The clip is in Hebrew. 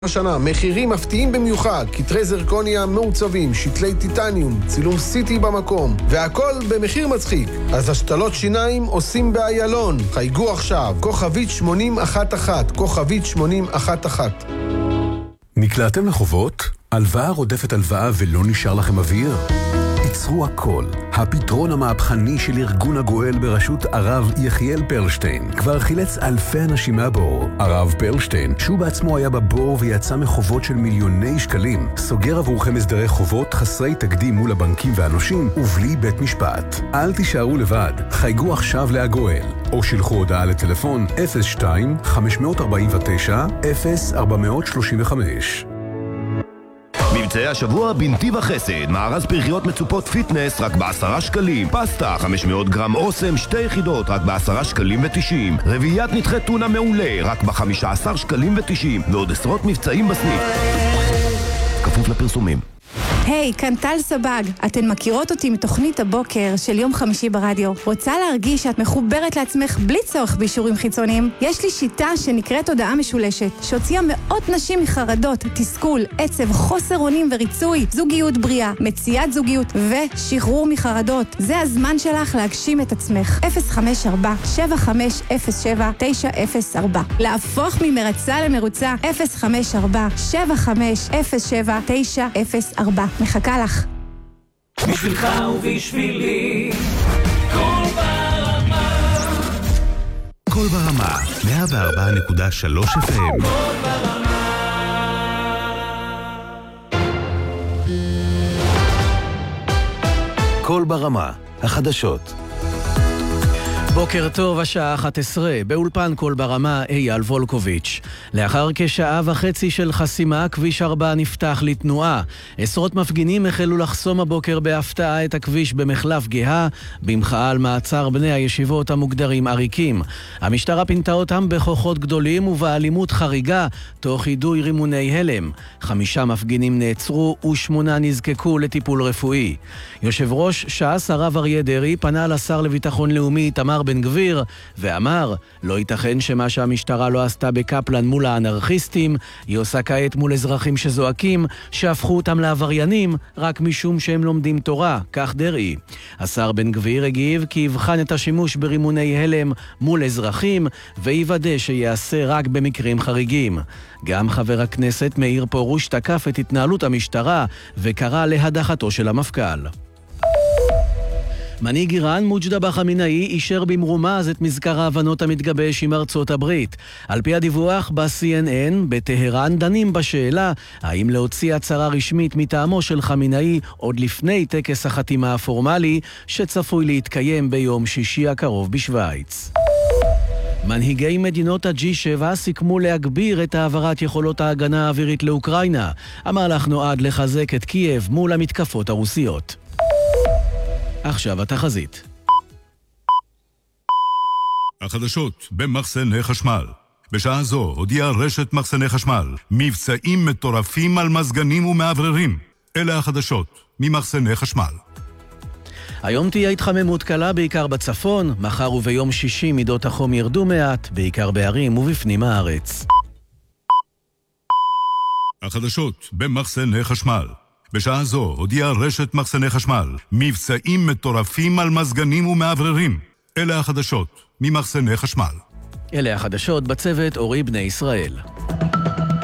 השנה, מחירים מפתיעים במיוחד, כתרי זרקוניה מעוצבים, שתלי טיטניום, צילום סיטי במקום, והכל במחיר מצחיק. אז השתלות שיניים עושים באיילון. חייגו עכשיו, כוכבית 8011, כוכבית 8011. נקלעתם לחובות? הלוואה רודפת הלוואה ולא נשאר לכם אוויר? עצרו הכל. הפתרון המהפכני של ארגון הגואל בראשות הרב יחיאל פרלשטיין כבר חילץ אלפי אנשים מהבור. הרב פרלשטיין, שהוא בעצמו היה בבור ויצא מחובות של מיליוני שקלים, סוגר עבורכם הסדרי חובות חסרי תקדים מול הבנקים והנושים ובלי בית משפט. אל תישארו לבד. חייגו עכשיו להגואל או שלחו הודעה לטלפון 02-549-0435. מבצעי השבוע בנתיב החסד, מארז פרחיות מצופות פיטנס רק ב10 שקלים, פסטה 500 גרם אוסם 2 יחידות רק ב10 שקלים ו90, רביעיית נתחי טונה מעולה רק ב15 שקלים ו90, ועוד עשרות מבצעים בסניף. כפוף לפרסומים. היי, כאן טל סבג. אתן מכירות אותי מתוכנית הבוקר של יום חמישי ברדיו. רוצה להרגיש שאת מחוברת לעצמך בלי צורך באישורים חיצוניים? יש לי שיטה שנקראת הודעה משולשת, שהוציאה מאות נשים מחרדות, תסכול, עצב, חוסר אונים וריצוי, זוגיות בריאה, מציאת זוגיות ושחרור מחרדות. זה הזמן שלך להגשים את עצמך. 054-7507-904. להפוך ממרצה למרוצה. 054-7507-904. מחכה לך. בשבילך ובשבילי קול ברמה. קול ברמה 104.3 FM. קול ברמה. קול ברמה, החדשות. בוקר טוב, השעה 11, באולפן קול ברמה, אייל וולקוביץ'. לאחר כשעה וחצי של חסימה, כביש 4 נפתח לתנועה. עשרות מפגינים החלו לחסום הבוקר בהפתעה את הכביש במחלף גאה, במחאה על מעצר בני הישיבות המוגדרים עריקים. המשטרה פינתה אותם בכוחות גדולים ובאלימות חריגה, תוך יידוי רימוני הלם. 5 מפגינים נעצרו ו8 נזקקו לטיפול רפואי. יושב ראש ש"ס הרב אריה דרעי פנה לשר לביטחון לאומי איתמר בן גביר ואמר, לא ייתכן שמה שהמשטרה לא עשתה בקפלן מול האנרכיסטים, היא עושה כעת מול אזרחים שזועקים, שהפכו אותם לעבריינים רק משום שהם לומדים תורה, כך דרעי. השר בן גביר הגיב כי יבחן את השימוש ברימוני הלם מול אזרחים ויוודא שיעשה רק במקרים חריגים. גם חבר הכנסת מאיר פרוש תקף את התנהלות המשטרה וקרא להדחתו של המפכ"ל. מנהיג איראן מוג'דבא חמינאי אישר במרומז את מזכר ההבנות המתגבש עם ארצות הברית. על פי הדיווח ב-CNN, בטהרן דנים בשאלה האם להוציא הצהרה רשמית מטעמו של חמינאי עוד לפני טקס החתימה הפורמלי שצפוי להתקיים ביום שישי הקרוב בשוויץ. מנהיגי מדינות ה-G7 סיכמו להגביר את העברת יכולות ההגנה האווירית לאוקראינה. המהלך נועד לחזק את קייב מול המתקפות הרוסיות. עכשיו התחזית. החדשות במחסני חשמל. בשעה זו הודיעה רשת מחסני חשמל מבצעים מטורפים על מזגנים ומעבררים. אלה החדשות ממחסני חשמל. היום תהיה התחממות קלה בעיקר בצפון, מחר וביום שישי מידות החום ירדו מעט, בעיקר בערים ובפנים הארץ. החדשות במחסני חשמל. בשעה זו הודיעה רשת מחסני חשמל מבצעים מטורפים על מזגנים ומעבררים. אלה החדשות ממחסני חשמל. אלה החדשות בצוות אורי בני ישראל.